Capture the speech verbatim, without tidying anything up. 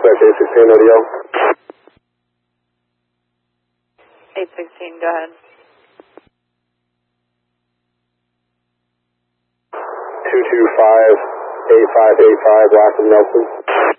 suspect eight sixteen, O D O. eight sixteen, go ahead. two two five, eight five eight five, Lockwood Nelson.